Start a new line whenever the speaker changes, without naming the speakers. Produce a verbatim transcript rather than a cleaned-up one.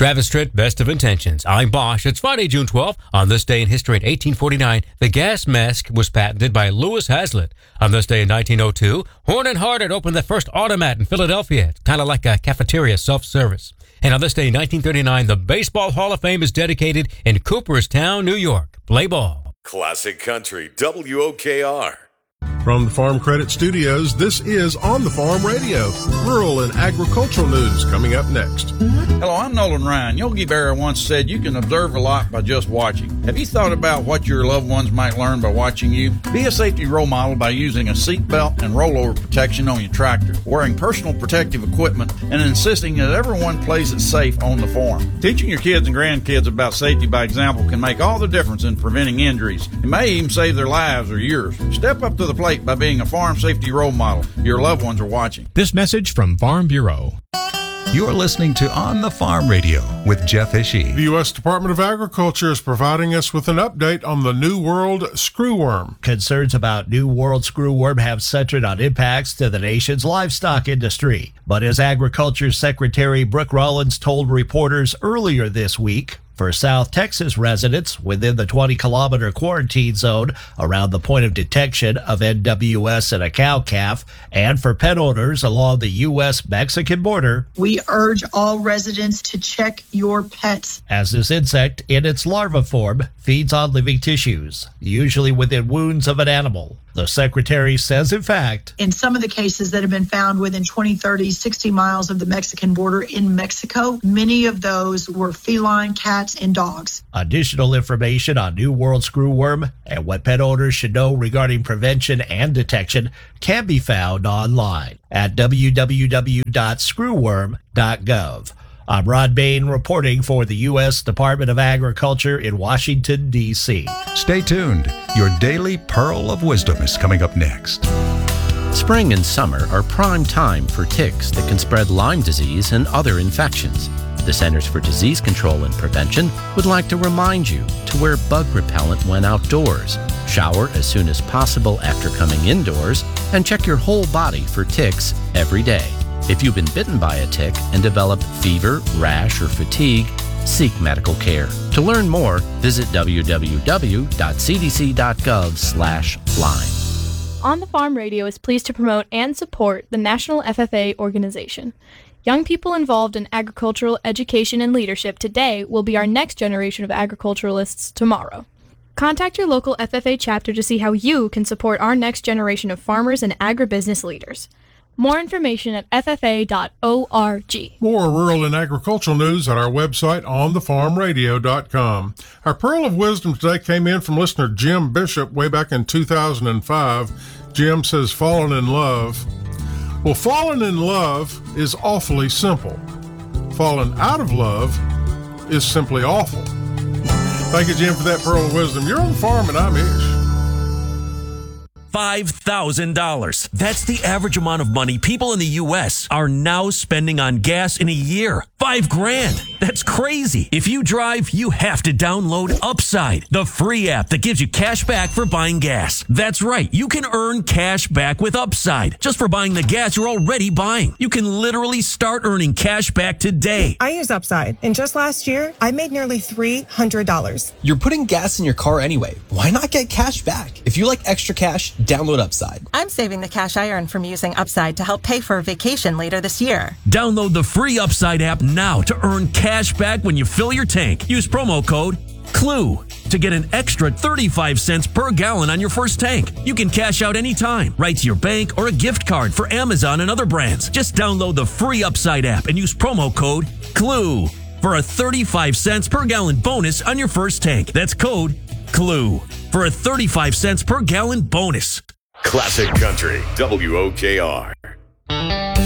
Travis Tritt, Best of Intentions. I'm Bosch. It's Friday, June twelfth. On this day in history in eighteen forty-nine, the gas mask was patented by Louis Hazlitt. On this day in nineteen oh two, Horn and Hardart opened the first automat in Philadelphia. It's kind of like a cafeteria, self-service. And on this day in nineteen thirty-nine, the Baseball Hall of Fame is dedicated in Cooperstown, New York. Play ball.
Classic Country, W O K R.
From the Farm Credit Studios, this is On the Farm Radio. Rural and agricultural news coming up next.
Hello, I'm Nolan Ryan. Yogi Berra once said you can observe a lot by just watching. Have you thought about what your loved ones might learn by watching you? Be a safety role model by using a seatbelt and rollover protection on your tractor, wearing personal protective equipment, and insisting that everyone plays it safe on the farm. Teaching your kids and grandkids about safety by example can make all the difference in preventing injuries. It may even save their lives or yours. Step up to the plate by being a farm safety role model. Your loved ones are watching.
This message from Farm Bureau.
You're listening to On the Farm Radio with Jeff Ishii.
The U S Department of Agriculture is providing us with an update on the New World screwworm.
Concerns about New World screwworm have centered on impacts to the nation's livestock industry. But as Agriculture Secretary Brooke Rollins told reporters earlier this week, for South Texas residents within the twenty-kilometer quarantine zone around the point of detection of N W S in a cow-calf, and for pet owners along the U S Mexican border,
we urge all residents to check your pets,
as this insect, in its larva form, feeds on living tissues, usually within wounds of an animal. The secretary says, in fact,
in some of the cases that have been found within twenty, thirty, sixty miles of the Mexican border in Mexico, many of those were feline cats and dogs.
Additional information on New World screwworm and what pet owners should know regarding prevention and detection can be found online at w w w dot screwworm dot gov. I'm Rod Bain reporting for the U S Department of Agriculture in Washington, D C
Stay tuned. Your daily Pearl of Wisdom is coming up next.
Spring and summer are prime time for ticks that can spread Lyme disease and other infections. The Centers for Disease Control and Prevention would like to remind you to wear bug repellent when outdoors, shower as soon as possible after coming indoors, and check your whole body for ticks every day. If you've been bitten by a tick and developed fever, rash, or fatigue, seek medical care. To learn more, visit w w w dot c d c dot gov slash Lyme.
On the Farm Radio is pleased to promote and support the National F F A organization. Young people involved in agricultural education and leadership today will be our next generation of agriculturalists tomorrow. Contact your local F F A chapter to see how you can support our next generation of farmers and agribusiness leaders. More information at f f a dot org.
More rural and agricultural news at our website, on the farm radio dot com. Our Pearl of Wisdom today came in from listener Jim Bishop way back in two thousand five. Jim says, fallen in love. Well, falling in love is awfully simple. Falling out of love is simply awful. Thank you, Jim, for that Pearl of Wisdom. You're on the farm and I'm Ish.
five thousand dollars. That's the average amount of money people in the U S are now spending on gas in a year. Five grand. That's crazy. If you drive, you have to download Upside, the free app that gives you cash back for buying gas. That's right. You can earn cash back with Upside just for buying the gas you're already buying. You can literally start earning cash back today.
I use Upside, and just last year, I made nearly three hundred dollars.
You're putting gas in your car anyway. Why not get cash back? If you like extra cash, download Upside.
I'm saving the cash I earn from using Upside to help pay for a vacation later this year.
Download the free Upside app now to earn cash back when you fill your tank. Use promo code CLUE to get an extra thirty-five cents per gallon on your first tank. You can cash out anytime, right to your bank or a gift card for Amazon and other brands. Just download the free Upside app and use promo code CLUE for a thirty-five cents per gallon bonus on your first tank. That's code CLUE for a thirty-five cents per gallon bonus.
Classic Country, W O K R.